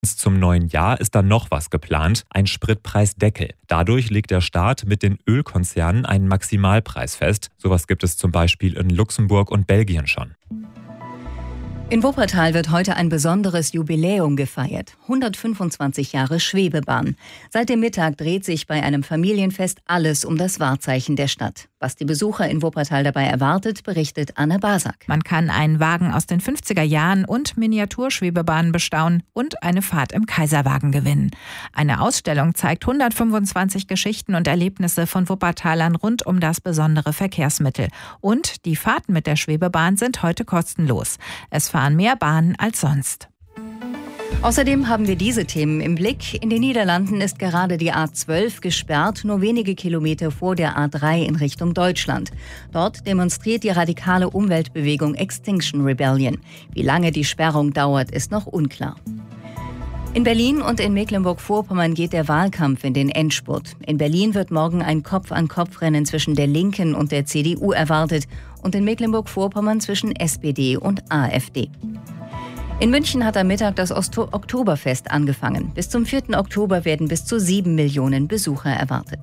Zum neuen Jahr ist dann noch was geplant, ein Spritpreisdeckel. Dadurch legt der Staat mit den Ölkonzernen einen Maximalpreis fest. Sowas gibt es zum Beispiel in Luxemburg und Belgien schon. In Wuppertal wird heute ein besonderes Jubiläum gefeiert. 125 Jahre Schwebebahn. Seit dem Mittag dreht sich bei einem Familienfest alles um das Wahrzeichen der Stadt. Was die Besucher in Wuppertal dabei erwartet, berichtet Anne Basak. Man kann einen Wagen aus den 50er Jahren und Miniaturschwebebahnen bestaunen und eine Fahrt im Kaiserwagen gewinnen. Eine Ausstellung zeigt 125 Geschichten und Erlebnisse von Wuppertalern rund um das besondere Verkehrsmittel. Und die Fahrten mit der Schwebebahn sind heute kostenlos. Es fahren mehr Bahnen als sonst. Außerdem haben wir diese Themen im Blick. In den Niederlanden ist gerade die A12 gesperrt, nur wenige Kilometer vor der A3 in Richtung Deutschland. Dort demonstriert die radikale Umweltbewegung Extinction Rebellion. Wie lange die Sperrung dauert, ist noch unklar. In Berlin und in Mecklenburg-Vorpommern geht der Wahlkampf in den Endspurt. In Berlin wird morgen ein Kopf-an-Kopf-Rennen zwischen der Linken und der CDU erwartet und in Mecklenburg-Vorpommern zwischen SPD und AfD. In München hat am Mittag das Oktoberfest angefangen. Bis zum 4. Oktober werden bis zu 7 Millionen Besucher erwartet.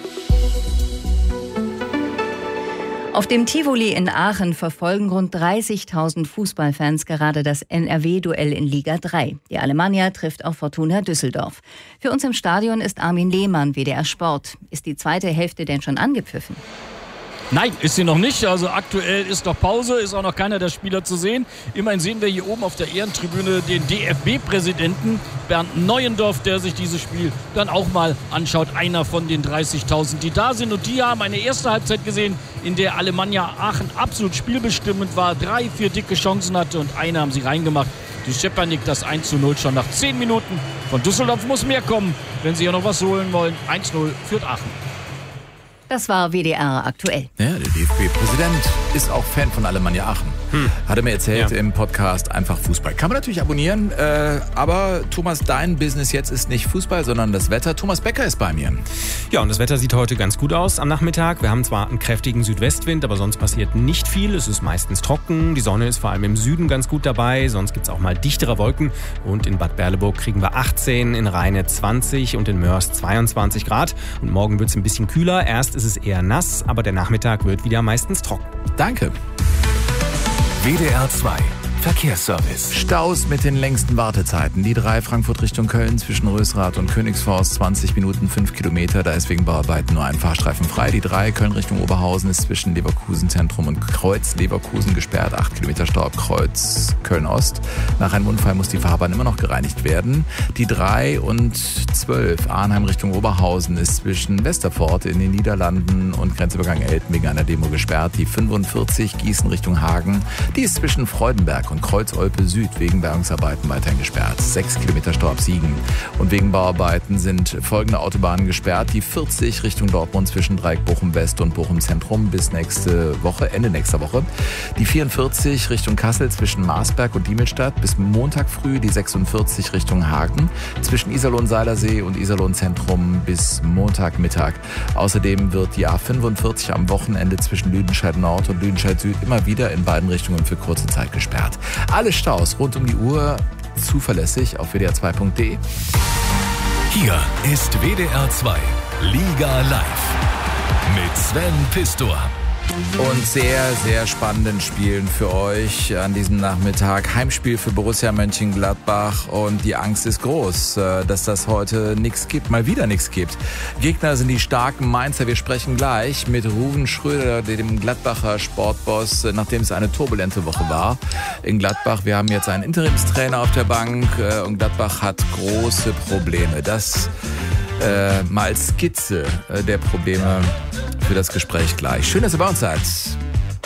Auf dem Tivoli in Aachen verfolgen rund 30.000 Fußballfans gerade das NRW-Duell in Liga 3. Die Alemannia trifft auf Fortuna Düsseldorf. Für uns im Stadion ist Armin Lehmann, WDR Sport. Ist die zweite Hälfte denn schon angepfiffen? Nein, ist sie noch nicht. Also aktuell ist noch Pause, ist auch noch keiner der Spieler zu sehen. Immerhin sehen wir hier oben auf der Ehrentribüne den DFB-Präsidenten Bernd Neuendorf, der sich dieses Spiel dann auch mal anschaut. Einer von den 30.000, die da sind. Und die haben eine erste Halbzeit gesehen, in der Alemannia Aachen absolut spielbestimmend war, 3, 4 dicke Chancen hatte und eine haben sie reingemacht. Die Schepanik das 1:0 schon nach 10 Minuten. Von Düsseldorf muss mehr kommen, wenn sie hier noch was holen wollen. 1:0 führt Aachen. Das war WDR aktuell. Ja, der DFB-Präsident ist auch Fan von Alemannia Aachen. Hat er mir erzählt im Podcast Einfach Fußball. Kann man natürlich abonnieren, aber Thomas, dein Business jetzt ist nicht Fußball, sondern das Wetter. Thomas Becker ist bei mir. Ja, und das Wetter sieht heute ganz gut aus am Nachmittag. Wir haben zwar einen kräftigen Südwestwind, aber sonst passiert nicht viel. Es ist meistens trocken. Die Sonne ist vor allem im Süden ganz gut dabei. Sonst gibt es auch mal dichtere Wolken. Und in Bad Berleburg kriegen wir 18, in Rheine 20 und in Mörs 22 Grad. Und morgen wird es ein bisschen kühler. Erst ist es eher nass, aber der Nachmittag wird wieder meistens trocken. Danke. WDR 2 Verkehrsservice. Staus mit den längsten Wartezeiten. Die 3 Frankfurt Richtung Köln zwischen Rösrath und Königsforst 20 Minuten 5 Kilometer. Da ist wegen Bauarbeiten nur ein Fahrstreifen frei. Die 3 Köln Richtung Oberhausen ist zwischen Leverkusen Zentrum und Kreuz Leverkusen gesperrt. 8 Kilometer Stau ab Kreuz Köln Ost. Nach einem Unfall muss die Fahrbahn immer noch gereinigt werden. Die 3 und 12 Arnheim Richtung Oberhausen ist zwischen Westerfort in den Niederlanden und Grenzübergang Elten wegen einer Demo gesperrt. Die 45 Gießen Richtung Hagen. Die ist zwischen Freudenberg und Kreuz-Olpe Süd wegen Bergungsarbeiten weiterhin gesperrt. 6 Kilometer Stau ab Siegen. Und wegen Bauarbeiten sind folgende Autobahnen gesperrt. Die 40 Richtung Dortmund zwischen Dreieck Bochum West und Bochum Zentrum bis Ende nächster Woche. Die 44 Richtung Kassel zwischen Marsberg und Diemelstadt bis Montag früh. Die 46 Richtung Hagen zwischen Iserlohn-Seilersee und Iserlohn-Zentrum bis Montagmittag. Außerdem wird die A45 am Wochenende zwischen Lüdenscheid Nord und Lüdenscheid Süd immer wieder in beiden Richtungen für kurze Zeit gesperrt. Alle Staus rund um die Uhr zuverlässig auf wdr2.de. Hier ist WDR 2 Liga Live mit Sven Pistor. Und sehr, sehr spannenden Spielen für euch an diesem Nachmittag. Heimspiel für Borussia Mönchengladbach und die Angst ist groß, dass das heute mal wieder nichts gibt. Gegner sind die starken Mainzer. Wir sprechen gleich mit Ruven Schröder, dem Gladbacher Sportboss, nachdem es eine turbulente Woche war in Gladbach. Wir haben jetzt einen Interimstrainer auf der Bank und Gladbach hat große Probleme. Das mal als Skizze der Probleme für das Gespräch gleich. Schön, dass ihr bei uns seid.